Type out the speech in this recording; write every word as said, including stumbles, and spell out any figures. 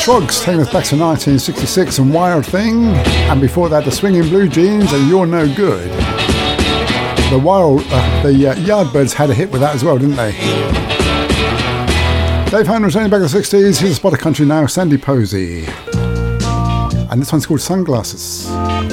Shrugs, taking us back to nineteen sixty-six and Wild Thing, and before that the Swinging Blue Jeans and You're No Good. The Wild, uh, the uh, Yardbirds had a hit with that as well, didn't they? Dave Hannon returning back to the sixties. Here's a spot of country now, Sandy Posey, and this one's called Sunglasses.